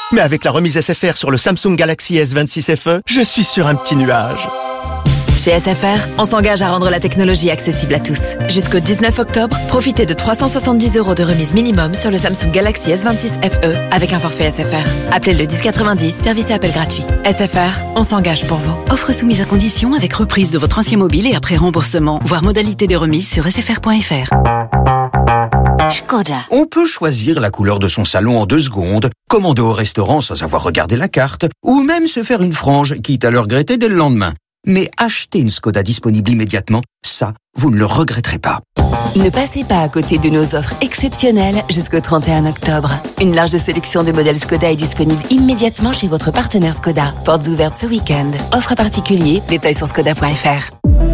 Mais avec la remise SFR sur le Samsung Galaxy S26 FE, je suis sur un petit nuage. Chez SFR, on s'engage à rendre la technologie accessible à tous. Jusqu'au 19 octobre, profitez de 370 € de remise minimum sur le Samsung Galaxy S26 FE avec un forfait SFR. Appelez le 1090, service et appel gratuit. SFR, on s'engage pour vous. Offre soumise à condition avec reprise de votre ancien mobile et après remboursement. Voir modalité des remises sur sfr.fr. Škoda. On peut choisir la couleur de son salon en 2 secondes, commander au restaurant sans avoir regardé la carte, ou même se faire une frange, quitte à le regretter dès le lendemain. Mais acheter une Škoda disponible immédiatement, ça, vous ne le regretterez pas. Ne passez pas à côté de nos offres exceptionnelles jusqu'au 31 octobre. Une large sélection de modèles Škoda est disponible immédiatement chez votre partenaire Škoda. Portes ouvertes ce week-end. Offre à particulier, détails sur škoda.fr.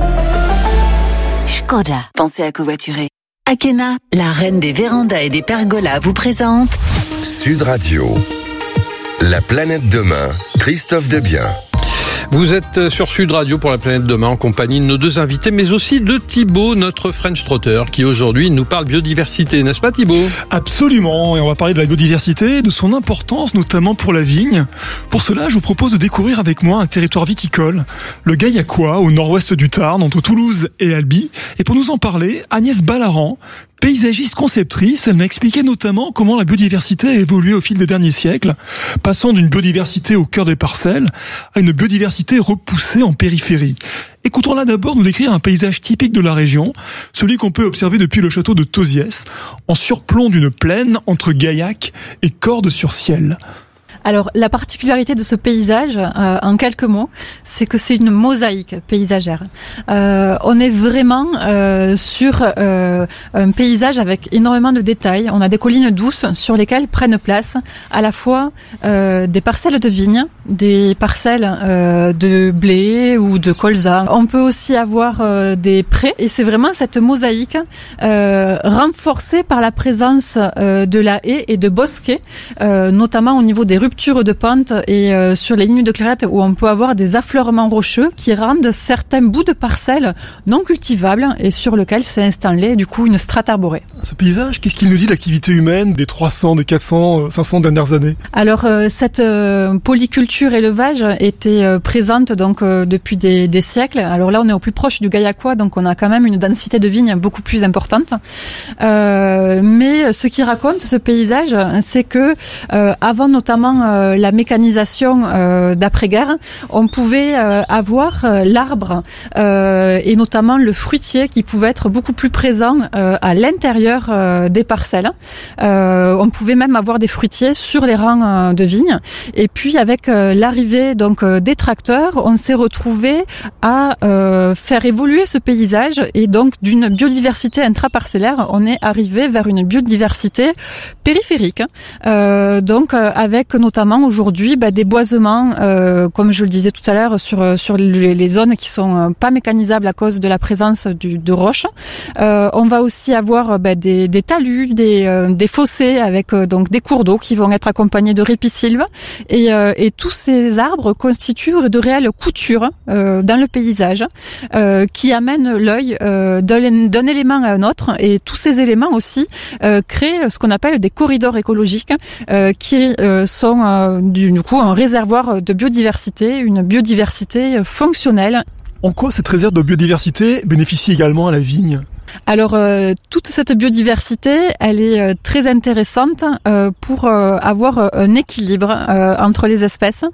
Škoda. Pensez à covoiturer. Akena, la reine des vérandas et des pergolas, vous présente Sud Radio. La planète demain, Christophe Debien. Vous êtes sur Sud Radio pour la planète demain en compagnie de nos 2 invités, mais aussi de Thibaut, notre French Trotter, qui aujourd'hui nous parle biodiversité, n'est-ce pas Thibaut ? Absolument, et on va parler de la biodiversité, de son importance notamment pour la vigne. Pour cela, je vous propose de découvrir avec moi un territoire viticole, le Gaillacois, au nord-ouest du Tarn, entre Toulouse et l'Albi. Et pour nous en parler, Agnès Ballaran, paysagiste conceptrice, elle m'a expliqué notamment comment la biodiversité a évolué au fil des derniers siècles, passant d'une biodiversité au cœur des parcelles à une biodiversité repoussée en périphérie. Écoutons-la d'abord nous décrire un paysage typique de la région, celui qu'on peut observer depuis le château de Tauziès, en surplomb d'une plaine entre Gaillac et Cordes-sur-Ciel. Alors, la particularité de ce paysage, en quelques mots, c'est que c'est une mosaïque paysagère. On est vraiment sur un paysage avec énormément de détails. On a des collines douces sur lesquelles prennent place à la fois des parcelles de vignes, des parcelles de blé ou de colza. On peut aussi avoir des prés, et c'est vraiment cette mosaïque renforcée par la présence de la haie et de bosquets, notamment au niveau des ruptures de pente et sur les lignes de clairette où on peut avoir des affleurements rocheux qui rendent certains bouts de parcelles non cultivables et sur lesquels s'est installée du coup une strate arborée. Ce paysage, qu'est-ce qu'il nous dit de l'activité humaine des 300, des 400, 500 dernières années ? Alors cette polyculture élevage était présente donc depuis des siècles. Alors là on est au plus proche du Gaillacois, donc on a quand même une densité de vignes beaucoup plus importante. Mais ce qui raconte ce paysage, c'est que avant notamment la mécanisation d'après-guerre, on pouvait avoir l'arbre et notamment le fruitier qui pouvait être beaucoup plus présent à l'intérieur des parcelles. On pouvait même avoir des fruitiers sur les rangs de vignes. Et puis avec l'arrivée donc des tracteurs, on s'est retrouvé à faire évoluer ce paysage et donc d'une biodiversité intraparcellaire, on est arrivé vers une biodiversité périphérique. Donc avec notamment aujourd'hui des boisements, comme je le disais tout à l'heure, sur les zones qui sont pas mécanisables à cause de la présence de roches. On va aussi avoir des talus, des fossés avec donc des cours d'eau qui vont être accompagnés de ripisylves et tous ces arbres constituent de réelles coutures dans le paysage qui amènent l'œil d'un élément à un autre, et tous ces éléments aussi créent ce qu'on appelle des corridors écologiques qui sont du coup un réservoir de biodiversité, une biodiversité fonctionnelle. En quoi cette réserve de biodiversité bénéficie également à la vigne ? Alors toute cette biodiversité, elle est très intéressante pour avoir un équilibre entre les espèces,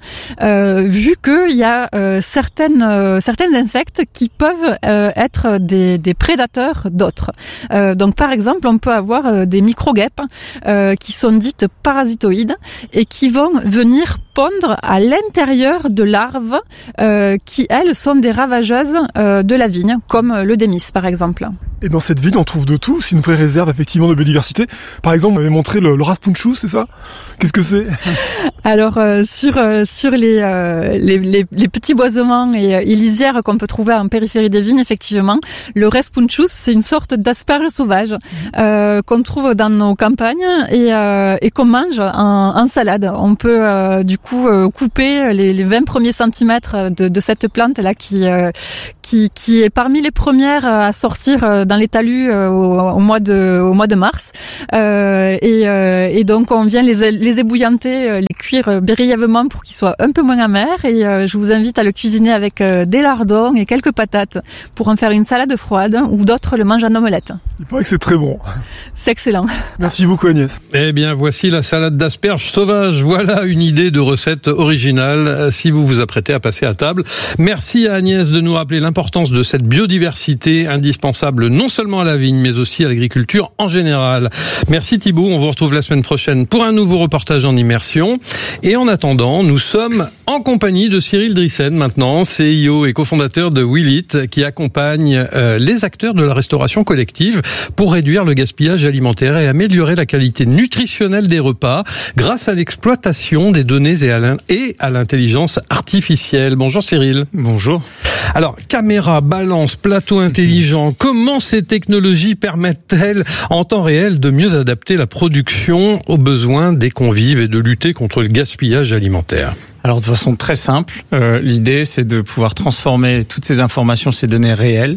vu qu'il y a certains insectes qui peuvent être des prédateurs d'autres. Donc par exemple, on peut avoir des micro-guêpes qui sont dites parasitoïdes et qui vont venir pondre à l'intérieur de larves qui, elles, sont des ravageuses de la vigne, comme le démis par exemple. Et dans cette ville, on trouve de tout. C'est une vraie réserve, effectivement, de biodiversité. Par exemple, vous m'avez montré le raspunchou, c'est ça ? Qu'est-ce que c'est ? Alors, sur les petits boisements et lisières qu'on peut trouver en périphérie des vignes, effectivement, le raspunchou, c'est une sorte d'asperge sauvage qu'on trouve dans nos campagnes et qu'on mange en salade. On peut, du coup, couper les 20 premiers centimètres de cette plante-là qui est parmi les premières à sortir dans les talus au mois de mars, et donc on vient les les ébouillanter, les cuire brièvement pour qu'ils soient un peu moins amers et je vous invite à le cuisiner avec des lardons et quelques patates pour en faire une salade froide ou d'autres le mangent en omelette. Il paraît que c'est très bon. C'est excellent. Merci beaucoup Agnès. Eh bien, voici la salade d'asperges sauvages. Voilà une idée de recette originale si vous vous apprêtez à passer à table. Merci à Agnès de nous rappeler l'importance de cette biodiversité indispensable non seulement à la vigne mais aussi à l'agriculture en général. Merci Thibaut, on vous retrouve la semaine prochaine pour un nouveau reportage en immersion. Et en attendant, nous sommes en compagnie de Cyril Drissen maintenant, CIO et cofondateur de Will Eat, qui accompagne les acteurs de la restauration collective pour réduire le gaspillage alimentaire et améliorer la qualité nutritionnelle des repas grâce à l'exploitation des données et à l'intelligence artificielle. Bonjour Cyril. Bonjour. Alors, caméra, balance, plateau intelligent, comment ces technologies permettent-elles en temps réel de mieux adapter la production aux besoins des convives et de lutter contre le gaspillage alimentaire ? Alors de façon très simple, l'idée c'est de pouvoir transformer toutes ces informations, ces données réelles,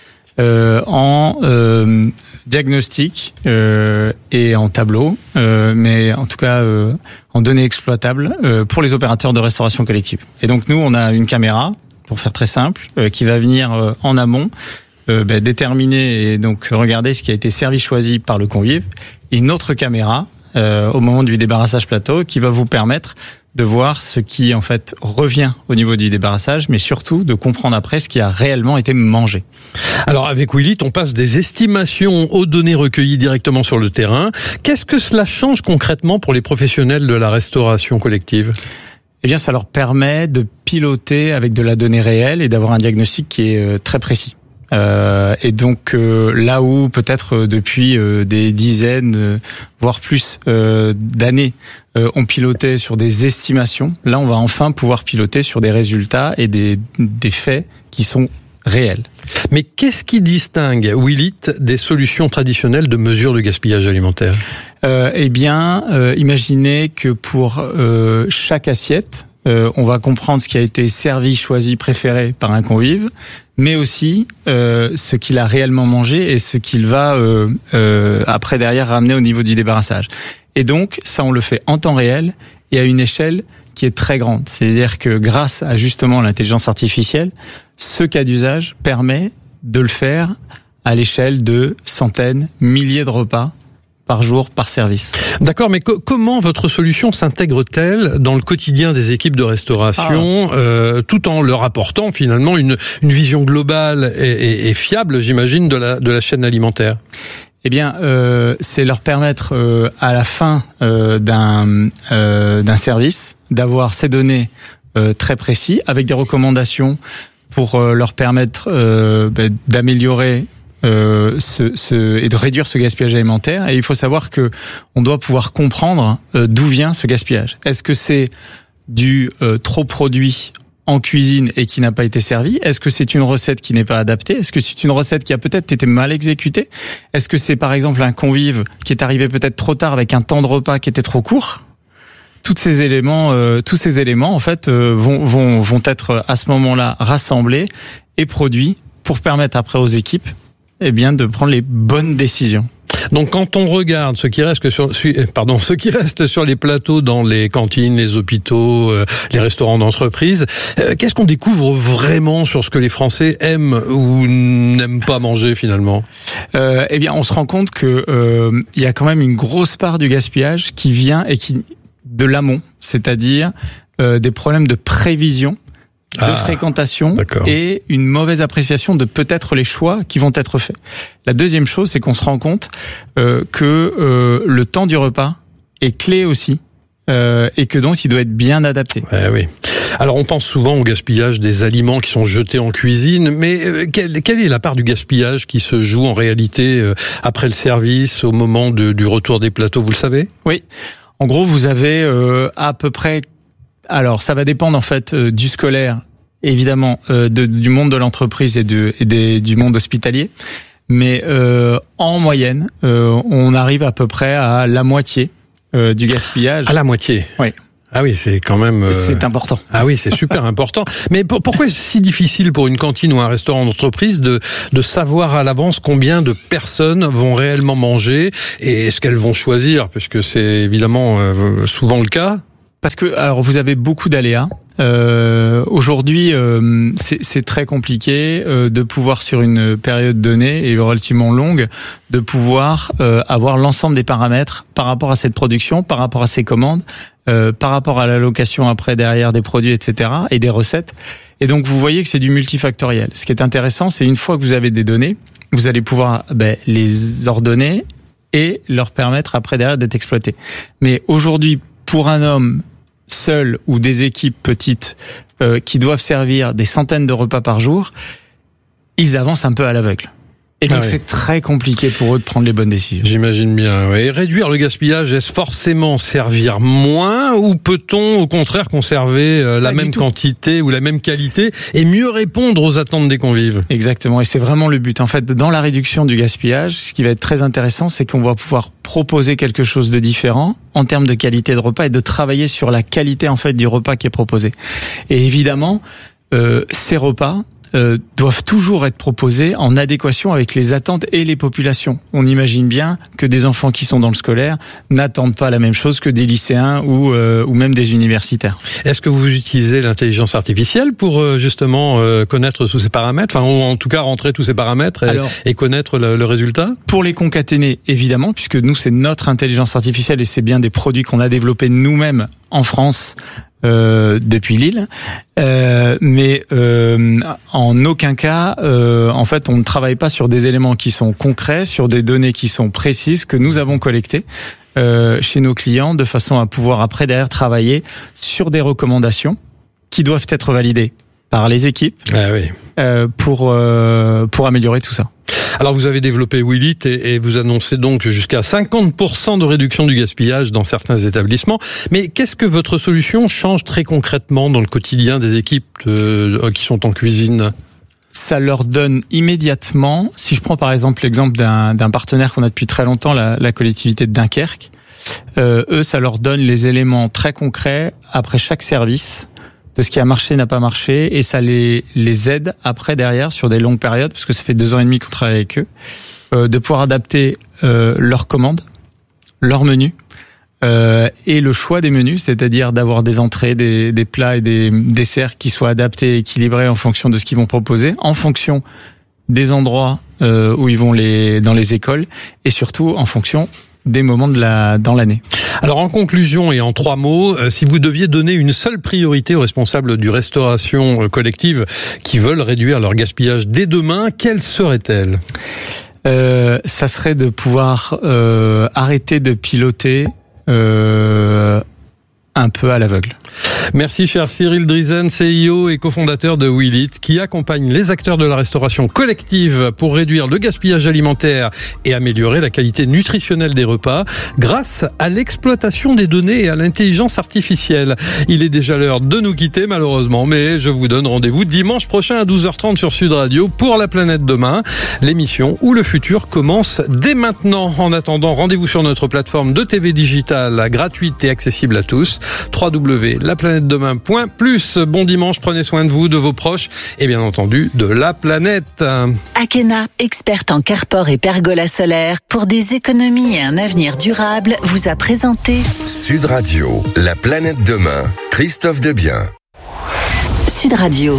en diagnostic et en tableau, mais en tout cas en données exploitables pour les opérateurs de restauration collective. Et donc nous on a une caméra, pour faire très simple, qui va venir en amont déterminer et donc regarder ce qui a été servi choisi par le convive, et une autre caméra au moment du débarrassage plateau qui va vous permettre de voir ce qui en fait revient au niveau du débarrassage, mais surtout de comprendre après ce qui a réellement été mangé. Alors avec Will Eat, on passe des estimations aux données recueillies directement sur le terrain. Qu'est-ce que cela change concrètement pour les professionnels de la restauration collective ? Eh bien, ça leur permet de piloter avec de la donnée réelle et d'avoir un diagnostic qui est très précis. Et donc là où peut-être depuis des dizaines, voire plus d'années, on pilotait sur des estimations, là on va enfin pouvoir piloter sur des résultats et des faits qui sont réels. Mais qu'est-ce qui distingue Will Eat des solutions traditionnelles de mesure de gaspillage alimentaire ? Imaginez que pour chaque assiette, on va comprendre ce qui a été servi, choisi, préféré par un convive, mais aussi ce qu'il a réellement mangé et ce qu'il va après derrière ramener au niveau du débarrassage. Et donc ça on le fait en temps réel et à une échelle qui est très grande. C'est-à-dire que grâce à justement l'intelligence artificielle, ce cas d'usage permet de le faire à l'échelle de centaines, milliers de repas par jour, par service. D'accord, mais comment votre solution s'intègre-t-elle dans le quotidien des équipes de restauration, tout en leur apportant finalement une vision globale et fiable, j'imagine, de la chaîne alimentaire ? Eh bien, c'est leur permettre à la fin d'un service d'avoir ces données très précises avec des recommandations pour leur permettre d'améliorer et de réduire ce gaspillage alimentaire. Et il faut savoir que on doit pouvoir comprendre d'où vient ce gaspillage. Est-ce que c'est du trop produit en cuisine et qui n'a pas été servi? Est-ce que c'est une recette qui n'est pas adaptée? Est-ce que c'est une recette qui a peut-être été mal exécutée? Est-ce que c'est par exemple un convive qui est arrivé peut-être trop tard avec un temps de repas qui était trop court? Tous ces éléments en fait vont être à ce moment-là rassemblés et produits pour permettre après aux équipes de prendre les bonnes décisions. Donc quand on regarde ce qui reste sur les plateaux dans les cantines, les hôpitaux, les restaurants d'entreprise, qu'est-ce qu'on découvre vraiment sur ce que les Français aiment ou n'aiment pas manger finalement ? On se rend compte que il y a quand même une grosse part du gaspillage qui vient de l'amont, c'est-à-dire des problèmes de prévision, de fréquentation et une mauvaise appréciation de peut-être les choix qui vont être faits. La deuxième chose, c'est qu'on se rend compte que le temps du repas est clé aussi et que donc il doit être bien adapté. Oui. Alors on pense souvent au gaspillage des aliments qui sont jetés en cuisine, mais quelle est la part du gaspillage qui se joue en réalité après le service, au moment du retour des plateaux, vous le savez ? Oui. En gros, vous avez à peu près. Alors, ça va dépendre en fait du scolaire, évidemment, du monde de l'entreprise et du monde hospitalier. Mais en moyenne, on arrive à peu près à la moitié du gaspillage. À la moitié ? Oui. Ah oui, c'est quand même... C'est important. Ah oui, c'est super important. Mais pourquoi c'est si difficile pour une cantine ou un restaurant d'entreprise de savoir à l'avance combien de personnes vont réellement manger et est-ce qu'elles vont choisir, puisque c'est évidemment souvent le cas? Parce que alors vous avez beaucoup d'aléas. Aujourd'hui, c'est très compliqué de pouvoir sur une période donnée et relativement longue de pouvoir avoir l'ensemble des paramètres par rapport à cette production, par rapport à ces commandes, par rapport à l'allocation après derrière des produits, etc. et des recettes. Et donc vous voyez que c'est du multifactoriel. Ce qui est intéressant, c'est une fois que vous avez des données, vous allez pouvoir les ordonner et leur permettre après derrière d'être exploités. Mais aujourd'hui, pour un homme seul ou des équipes petites qui doivent servir des centaines de repas par jour, ils avancent un peu à l'aveugle. Et donc c'est très compliqué pour eux de prendre les bonnes décisions. J'imagine bien. Oui. Réduire le gaspillage, est-ce forcément servir moins ou peut-on au contraire conserver la même quantité ou la même qualité et mieux répondre aux attentes des convives? Exactement, et c'est vraiment le but. En fait, dans la réduction du gaspillage, ce qui va être très intéressant, c'est qu'on va pouvoir proposer quelque chose de différent en termes de qualité de repas et de travailler sur la qualité en fait du repas qui est proposé. Et évidemment, ces repas doivent toujours être proposés en adéquation avec les attentes et les populations. On imagine bien que des enfants qui sont dans le scolaire n'attendent pas la même chose que des lycéens ou même des universitaires. Est-ce que vous utilisez l'intelligence artificielle pour justement connaître tous ces paramètres, enfin ou en tout cas rentrer tous ces paramètres et connaître le résultat? Pour les concaténer, évidemment, puisque nous c'est notre intelligence artificielle et c'est bien des produits qu'on a développés nous-mêmes en France. Depuis Lille, mais en aucun cas, en fait, on ne travaille pas sur des éléments qui sont concrets, sur des données qui sont précises que nous avons collectées chez nos clients, de façon à pouvoir après derrière travailler sur des recommandations qui doivent être validées par les équipes pour améliorer tout ça. Alors vous avez développé Will Eat et vous annoncez donc jusqu'à 50% de réduction du gaspillage dans certains établissements. Mais qu'est-ce que votre solution change très concrètement dans le quotidien des équipes qui sont en cuisine? Ça leur donne immédiatement, si je prends par exemple l'exemple d'un partenaire qu'on a depuis très longtemps, la collectivité de Dunkerque, eux ça leur donne les éléments très concrets après chaque service de ce qui a marché, n'a pas marché, et ça les aide après derrière sur des longues périodes, parce que ça fait 2 ans et demi qu'on travaille avec eux, de pouvoir adapter leurs commandes, leurs menus, et le choix des menus, c'est-à-dire d'avoir des entrées, des plats et des desserts qui soient adaptés et équilibrés en fonction de ce qu'ils vont proposer, en fonction des endroits où ils vont dans les écoles, et surtout en fonction des moments dans l'année. Alors en conclusion et en 3 mots, si vous deviez donner une seule priorité aux responsables du restauration collective qui veulent réduire leur gaspillage dès demain, quelle serait-elle ? Ça serait de pouvoir arrêter de piloter un peu à l'aveugle. Merci cher Cyril Driesen, CIO et cofondateur de Will Eat, qui accompagne les acteurs de la restauration collective pour réduire le gaspillage alimentaire et améliorer la qualité nutritionnelle des repas grâce à l'exploitation des données et à l'intelligence artificielle. Il est déjà l'heure de nous quitter malheureusement, mais je vous donne rendez-vous dimanche prochain à 12h30 sur Sud Radio pour La Planète Demain, l'émission où le futur commence dès maintenant. En attendant, rendez-vous sur notre plateforme de TV digitale gratuite et accessible à tous, www.laplanetedemain.plus. Bon dimanche, prenez soin de vous, de vos proches et bien entendu de la planète. Akena, experte en carport et pergola solaire, pour des économies et un avenir durable, vous a présenté Sud Radio, La Planète Demain, Christophe Debien. Sud Radio.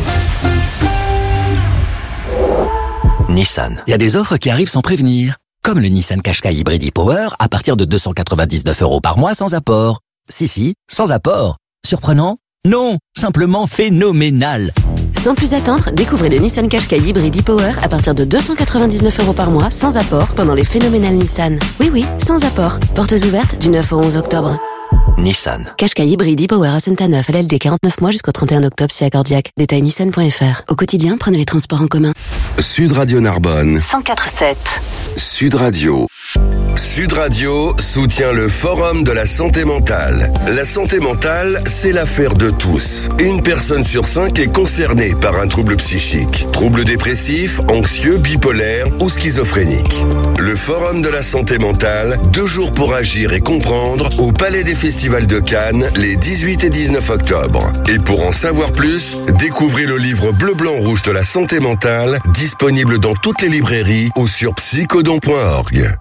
Nissan. Il y a des offres qui arrivent sans prévenir. Comme le Nissan Qashqai Hybrid e-Power à partir de 299 € par mois sans apport. Si, sans apport. Surprenant? Non, simplement phénoménal. Sans plus attendre, découvrez le Nissan Qashqai Hybrid e-Power à partir de 299 € par mois sans apport pendant les phénoménales Nissan. Oui, sans apport. Portes ouvertes du 9 au 11 octobre. Nissan. Qashqai Hybrid e-Power à Saint-Neuf, LLD 49 mois jusqu'au 31 octobre si accordiaque. Détail nissan.fr. Au quotidien, prenez les transports en commun. Sud Radio Narbonne. 104.7. Sud Radio. Sud Radio soutient le Forum de la santé mentale. La santé mentale, c'est l'affaire de tous. Une personne sur 5 est concernée par un trouble psychique. Trouble dépressif, anxieux, bipolaire ou schizophrénique. Le Forum de la santé mentale, 2 jours pour agir et comprendre, au Palais des Festivals de Cannes, les 18 et 19 octobre. Et pour en savoir plus, découvrez le livre Bleu, Blanc, Rouge de la santé mentale, disponible dans toutes les librairies ou sur psychodon.org.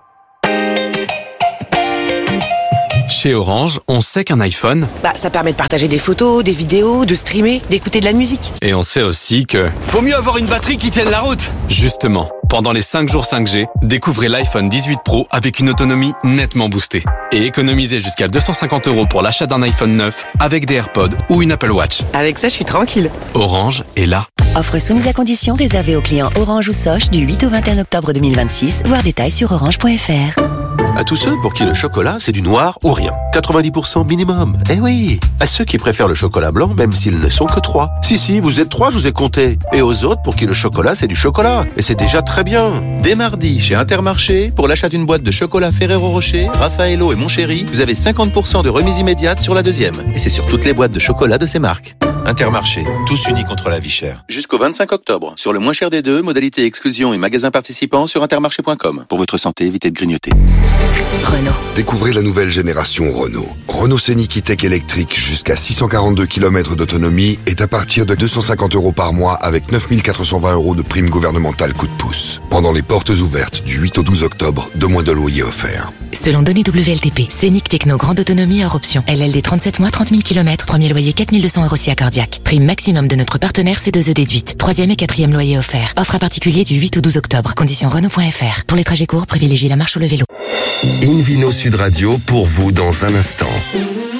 Chez Orange, on sait qu'un iPhone, ça permet de partager des photos, des vidéos, de streamer, d'écouter de la musique. Et on sait aussi que... Vaut mieux avoir une batterie qui tienne la route. Justement, pendant les 5 jours 5G, découvrez l'iPhone 18 Pro avec une autonomie nettement boostée. Et économisez jusqu'à 250 € pour l'achat d'un iPhone 9 avec des AirPods ou une Apple Watch. Avec ça, je suis tranquille. Orange est là. Offre soumise à condition réservée aux clients Orange ou Soch du 8 au 21 octobre 2026. Voir détails sur orange.fr. À tous ceux pour qui le chocolat, c'est du noir ou rien. 90% minimum. Eh oui. À ceux qui préfèrent le chocolat blanc, même s'ils ne sont que 3. Si, vous êtes 3, je vous ai compté. Et aux autres pour qui le chocolat, c'est du chocolat. Et c'est déjà très bien. Dès mardi, chez Intermarché, pour l'achat d'une boîte de chocolat Ferrero Rocher, Raffaello et Montchéri, vous avez 50% de remise immédiate sur la deuxième. Et c'est sur toutes les boîtes de chocolat de ces marques. Intermarché, tous unis contre la vie chère. Jusqu'au 25 octobre, sur le moins cher des deux, modalité exclusion et magasins participants sur intermarché.com. Pour votre santé, évitez de grignoter. Renault. Découvrez la nouvelle génération Renault. Renault Scénic E-Tech électrique jusqu'à 642 km d'autonomie est à partir de 250 € par mois avec 9 420 € de prime gouvernementale coup de pouce. Pendant les portes ouvertes du 8 au 12 octobre, 2 mois de loyer offerts. Selon données WLTP, Scénic Techno grande autonomie hors option. LLD 37 mois, 30 000 km, premier loyer 4 200 € si accordiaque. Prime maximum de notre partenaire C2E déduite. 3e et 4e loyer offert. Offre à particulier du 8 au 12 octobre. Conditions Renault.fr. Pour les trajets courts, privilégiez la marche ou le vélo. Invino Sud Radio pour vous dans un instant.